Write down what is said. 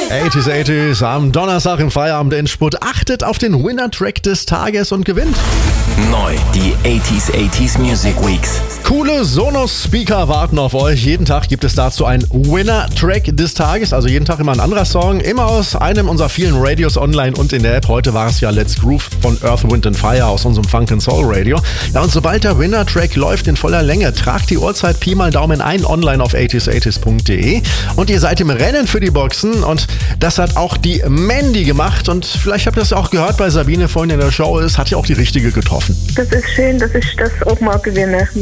80s am Donnerstag im Feierabend Endspurt. Achtet auf den Winner-Track des Tages und gewinnt. Neu, die 80s Music Weeks. Coole Sonos-Speaker warten auf euch. Jeden Tag gibt es dazu einen Winner-Track des Tages. Also jeden Tag immer ein anderer Song. Immer aus einem unserer vielen Radios online und in der App. Heute war es ja Let's Groove von Earth, Wind & Fire aus unserem Funk & Soul Radio. Ja, und sobald der Winner-Track läuft in voller Länge, tragt die Uhrzeit Pi mal Daumen ein online auf 80s80s.de. Und ihr seid im Rennen für die Boxen. Und das hat auch die Mandy gemacht. Und vielleicht habt ihr das auch gehört bei Sabine vorhin in der Show. Es hat ja auch die richtige getroffen. Das ist schön, dass ich das auch mal gewinne.